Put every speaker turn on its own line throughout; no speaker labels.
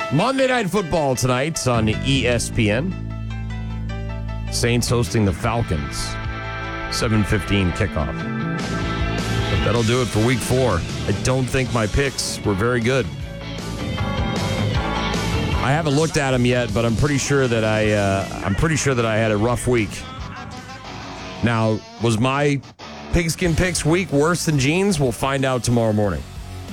Monday Night Football tonight on ESPN. Saints hosting the Falcons. 7:15 kickoff. But that'll do it for week 4. I don't think my picks were very good. I haven't looked at them yet, but I'm pretty sure that I had a rough week. Now, was my Pigskin Picks week worse than Gene's? We'll find out tomorrow morning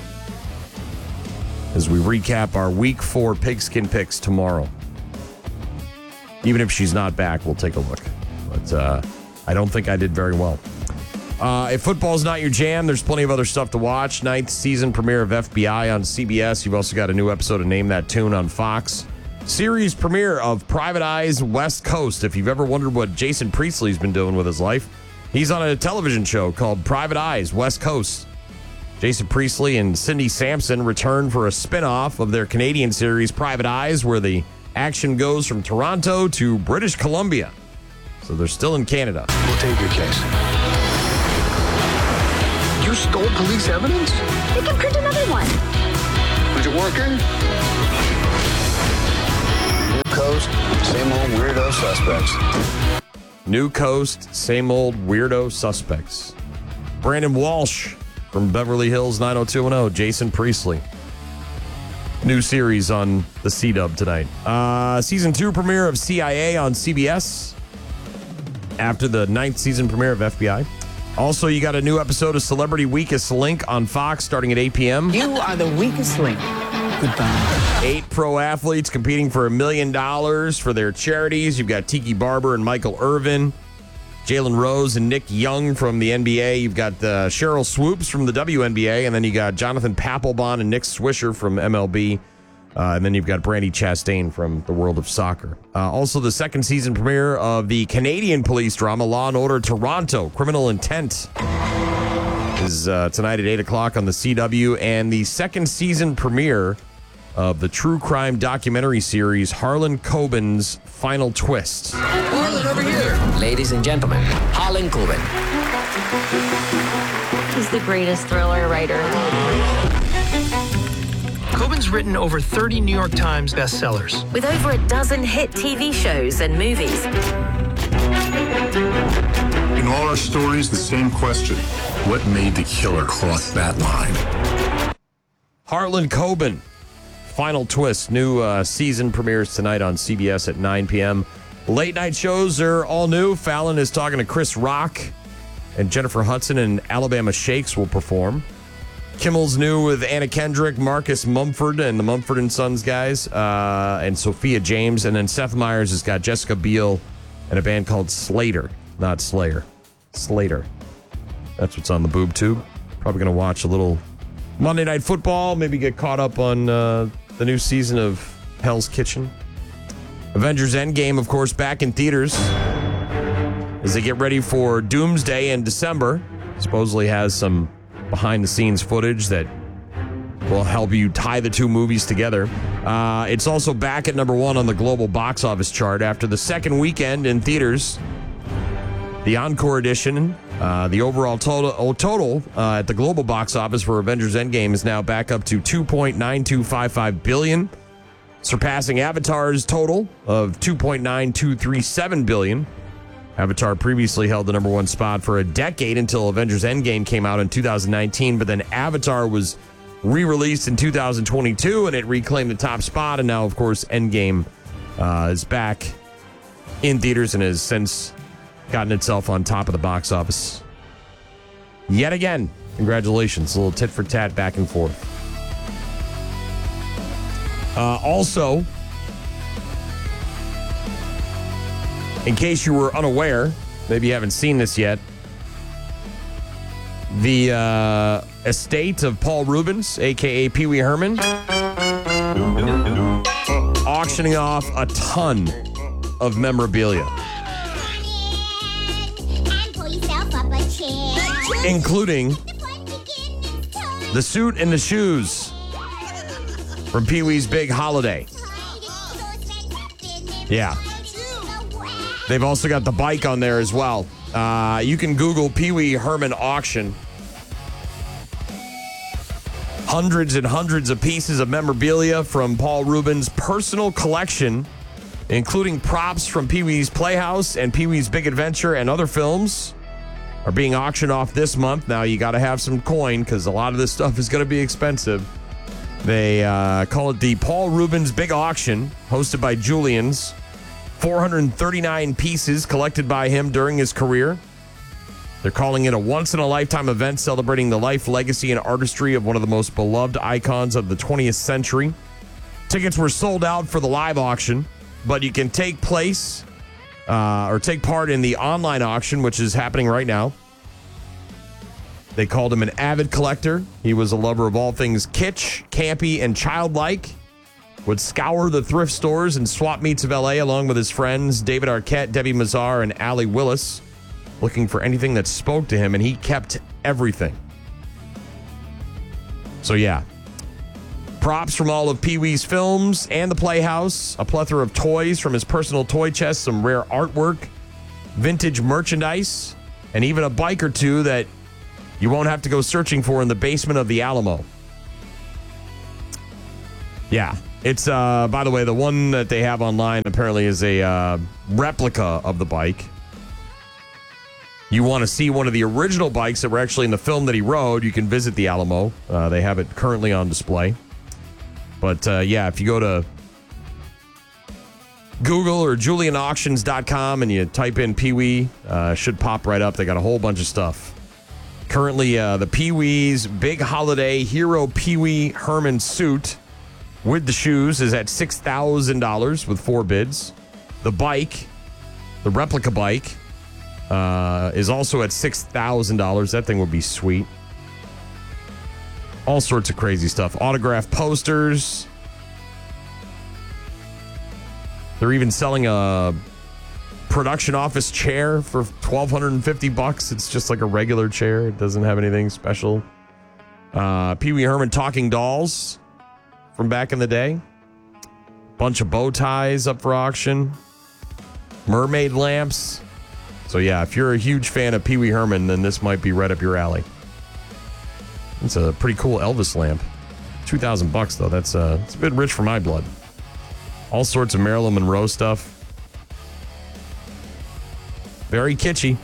as we recap our week 4 Pigskin Picks tomorrow. Even if she's not back, we'll take a look. But I don't think I did very well. If football's not your jam, there's plenty of other stuff to watch. 9th season premiere of FBI on CBS. You've also got a new episode of Name That Tune on Fox. Series premiere of Private Eyes West Coast. If you've ever wondered what Jason Priestley's been doing with his life, he's on a television show called Private Eyes West Coast. Jason Priestley and Cindy Sampson return for a spinoff of their Canadian series Private Eyes, where the action goes from Toronto to British Columbia. So they're still in Canada.
We'll take your case. You stole police evidence?
We can print another one.
Is it working? New Coast, same old weirdo suspects.
New Coast, same old weirdo suspects. Brandon Walsh from Beverly Hills 90210, Jason Priestley. New series on the C-Dub tonight. Season 2 premiere of CIA on CBS after the 9th season premiere of FBI. Also, you got a new episode of Celebrity Weakest Link on Fox starting at 8 p.m.
You are the weakest link. Goodbye.
8 pro athletes competing for $1 million for their charities. You've got Tiki Barber and Michael Irvin, Jalen Rose and Nick Young from the NBA. You've got Cheryl Swoops from the WNBA, and then you got Jonathan Papelbon and Nick Swisher from MLB. And then you've got Brandi Chastain from the world of soccer. Also, the 2nd season premiere of the Canadian police drama Law & Order Toronto, Criminal Intent, is tonight at 8 o'clock on the CW. And the 2nd season premiere of the true crime documentary series Harlan Coben's Final Twist.
Harlan, over here.
Ladies and gentlemen, Harlan Coben.
He's the greatest thriller writer.
Coben's written over 30 New York Times bestsellers.
With over a dozen hit TV shows and movies.
In all our stories, the same question. What made the killer cross that line?
Harlan Coben, Final Twist. New season premieres tonight on CBS at 9 p.m. Late night shows are all new. Fallon is talking to Chris Rock, and Jennifer Hudson and Alabama Shakes will perform. Kimmel's new with Anna Kendrick, Marcus Mumford, and the Mumford & Sons guys, and Sophia James. And then Seth Meyers has got Jessica Biel and a band called Slater, not Slayer. Slater. That's what's on the boob tube. Probably going to watch a little Monday Night Football, maybe get caught up on the new season of Hell's Kitchen. Avengers Endgame, of course, back in theaters as they get ready for Doomsday in December. Supposedly has some behind-the-scenes footage that will help you tie the two movies together. It's also back at number 1 on the global box office chart after the 2nd weekend in theaters. The Encore edition, the overall total at the global box office for Avengers Endgame is now back up to $2.9255 billion, surpassing Avatar's total of $2.9237 billion. Avatar previously held the number 1 spot for a decade until Avengers Endgame came out in 2019, but then Avatar was re-released in 2022, and it reclaimed the top spot, and now, of course, Endgame is back in theaters and has since gotten itself on top of the box office yet again. Congratulations. A little tit-for-tat back and forth. Also, in case you were unaware, maybe you haven't seen this yet, the estate of Paul Reubens, a.k.a. Pee Wee Herman, auctioning off a ton of memorabilia, including the suit and the shoes from Pee Wee's Big Holiday. Yeah. They've also got the bike on there as well. You can Google Pee Wee Herman auction. Hundreds and hundreds of pieces of memorabilia from Paul Rubens' personal collection, including props from Pee-wee's Playhouse and Pee-wee's Big Adventure and other films, are being auctioned off this month. Now, you got to have some coin because a lot of this stuff is going to be expensive. They call it the Paul Rubens Big Auction, hosted by Julian's. 439 pieces collected by him during his career. They're calling it a once-in-a-lifetime event celebrating the life, legacy, and artistry of one of the most beloved icons of the 20th century. Tickets were sold out for the live auction, but you can take part in the online auction, which is happening right now. They called him an avid collector. He was a lover of all things kitsch, campy, and childlike. Would scour the thrift stores and swap meets of L.A. along with his friends David Arquette, Debbie Mazar, and Allie Willis, looking for anything that spoke to him, and he kept everything. So, yeah. Props from all of Pee-wee's films and the Playhouse, a plethora of toys from his personal toy chest, some rare artwork, vintage merchandise, and even a bike or two that you won't have to go searching for in the basement of the Alamo. Yeah. It's, by the way, the one that they have online apparently is a replica of the bike. You want to see one of the original bikes that were actually in the film that he rode, you can visit the Alamo. They have it currently on display. But, yeah, if you go to Google or julianauctions.com and you type in Pee-wee, should pop right up. They got a whole bunch of stuff. Currently, the Pee-wee's Big Holiday Hero Pee-wee Herman suit with the shoes is at $6,000 with 4 bids. The bike, the replica bike, is also at $6,000. That thing would be sweet. All sorts of crazy stuff. Autographed posters. They're even selling a production office chair for $1,250. It's just like a regular chair. It doesn't have anything special. Pee-wee Herman talking dolls from back in the day. Bunch of bow ties up for auction. Mermaid lamps. So yeah, if you're a huge fan of Pee-wee Herman, then this might be right up your alley. It's a pretty cool Elvis lamp. $2,000 though. That's it's a bit rich for my blood. All sorts of Marilyn Monroe stuff. Very kitschy.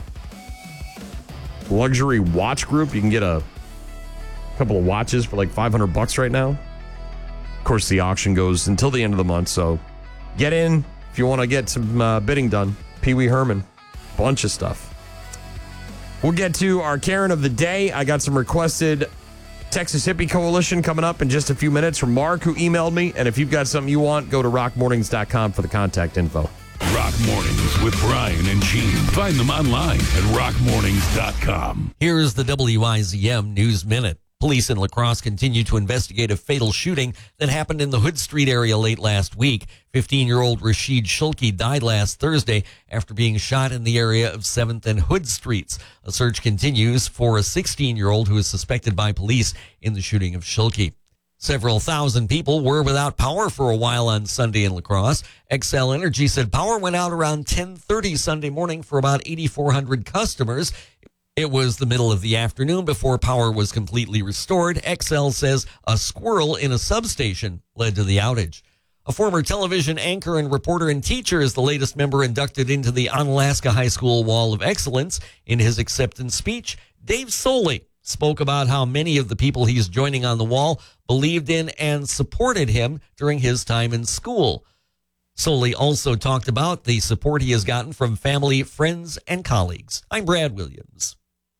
Luxury watch group. You can get a couple of watches for like $500 right now. Of course, the auction goes until the end of the month, so get in if you want to get some bidding done. Pee-wee Herman. Bunch of stuff. We'll get to our Karen of the day. I got some requested Texas Hippie Coalition coming up in just a few minutes from Mark, who emailed me. And if you've got something you want, go to rockmornings.com for the contact info.
Rock Mornings with Brian and Gene. Find them online at rockmornings.com.
Here's the WIZM News Minute. Police in La Crosse continue to investigate a fatal shooting that happened in the Hood Street area late last week. 15-year-old Rashid Shulky died last Thursday after being shot in the area of 7th and Hood Streets. A search continues for a 16-year-old who is suspected by police in the shooting of Shulky. Several thousand people were without power for a while on Sunday in La Crosse. Xcel Energy said power went out around 10:30 Sunday morning for about 8,400 customers. It was the middle of the afternoon before power was completely restored. Xcel says a squirrel in a substation led to the outage. A former television anchor and reporter and teacher is the latest member inducted into the Onalaska High School Wall of Excellence. In his acceptance speech, Dave Soley spoke about how many of the people he's joining on the wall believed in and supported him during his time in school. Soley also talked about the support he has gotten from family, friends, and colleagues. I'm Brad Williams.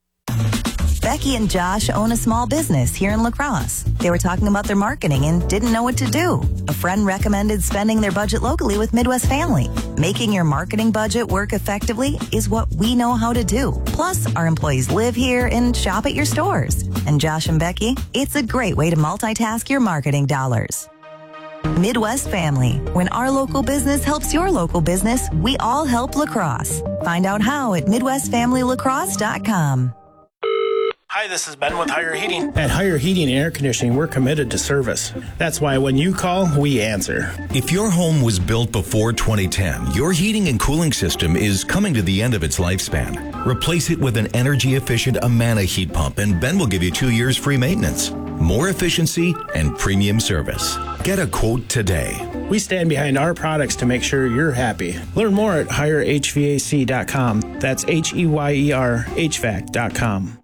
Becky and Josh own a small business here in La Crosse. They were talking about their marketing and didn't know what to do. A friend recommended spending their budget locally with Midwest Family. Making your marketing budget work effectively is what we know how to do. Plus, our employees live here and shop at your stores. And Josh and Becky, it's a great way to multitask your marketing dollars. Midwest Family. When our local business helps your local business, we all help La Crosse. Find out how at MidwestFamilyLaCrosse.com.
Hi, this is Ben with Higher Heating.
At Higher Heating and Air Conditioning, we're committed to service. That's why when you call, we answer.
If your home was built before 2010, your heating and cooling system is coming to the end of its lifespan. Replace it with an energy-efficient Amana heat pump, and Ben will give you 2 years free maintenance. more efficiency, and premium service. Get a quote today.
We stand behind our products to make sure you're happy. Learn more at HireHVAC.com. That's HEYER HVAC.com.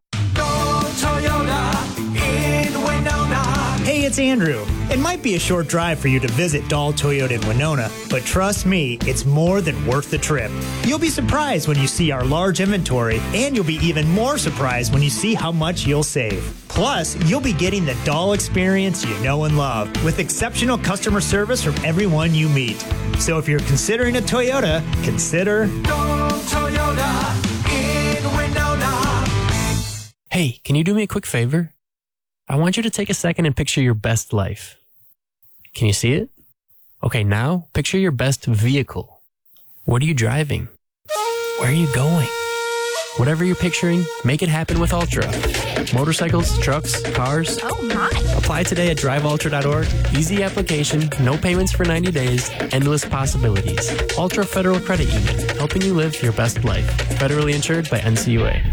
Hey, it's Andrew. It might be a short drive for you to visit Dahl Toyota in Winona, but trust me, it's more than worth the trip. You'll be surprised when you see our large inventory, and you'll be even more surprised when you see how much you'll save. Plus, you'll be getting the Dahl experience you know and love, with exceptional customer service from everyone you meet. So if you're considering a Toyota, consider Dahl Toyota
in Winona. Hey, can you do me a quick favor? I want you to take a second and picture your best life. Can you see it? Okay, now picture your best vehicle. What are you driving? Where are you going? Whatever you're picturing, make it happen with Ultra. Motorcycles, trucks, cars.
Oh my.
Apply today at driveultra.org. Easy application, no payments for 90 days, endless possibilities. Ultra Federal Credit Union, helping you live your best life. Federally insured by NCUA.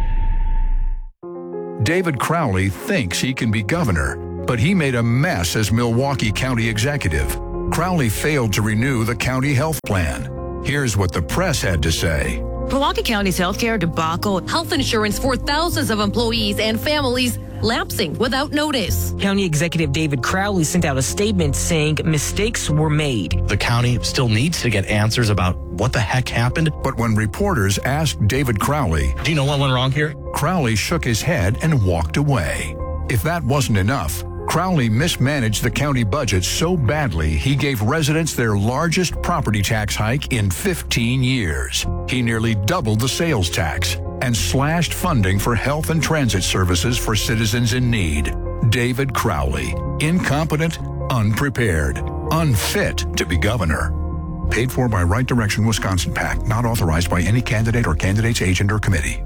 David Crowley thinks he can be governor, but he made a mess as Milwaukee County executive. Crowley failed to renew the county health plan. Here's what the press had to say.
Milwaukee County's healthcare debacle, health insurance for thousands of employees and families lapsing without notice.
County Executive David Crowley sent out a statement saying mistakes were made.
The county still needs to get answers about what the heck happened.
But when reporters asked David Crowley,
do you know what went wrong here?
Crowley shook his head and walked away. If that wasn't enough, Crowley mismanaged the county budget so badly he gave residents their largest property tax hike in 15 years. He nearly doubled the sales tax and slashed funding for health and transit services for citizens in need. David Crowley, incompetent, unprepared, unfit to be governor. Paid for by Right Direction Wisconsin PAC, not authorized by any candidate or candidate's agent or committee.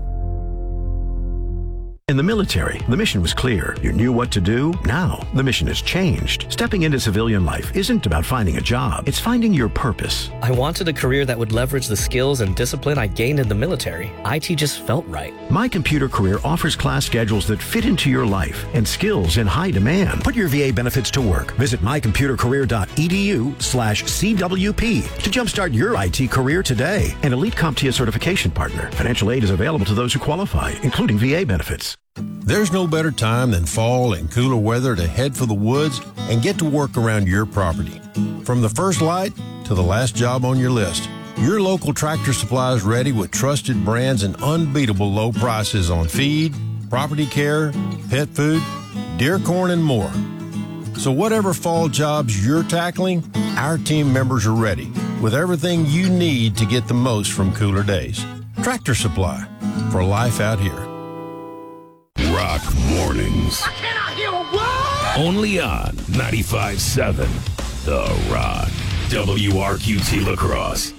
In the military, the mission was clear. You knew what to do. Now, the mission has changed. Stepping into civilian life isn't about finding a job. It's finding your purpose.
I wanted a career that would leverage the skills and discipline I gained in the military. IT just felt right.
My Computer Career offers class schedules that fit into your life and skills in high demand. Put your VA benefits to work. Visit mycomputercareer.edu/CWP to jumpstart your IT career today. An Elite CompTIA certification partner. Financial aid is available to those who qualify, including VA benefits.
There's no better time than fall and cooler weather to head for the woods and get to work around your property. From the first light to the last job on your list, your local Tractor Supply is ready with trusted brands and unbeatable low prices on feed, property care, pet food, deer corn, and more. So whatever fall jobs you're tackling, our team members are ready with everything you need to get the most from cooler days. Tractor Supply, for life out here.
Rock Mornings. Only on 95.7 The Rock. WRQT La Crosse.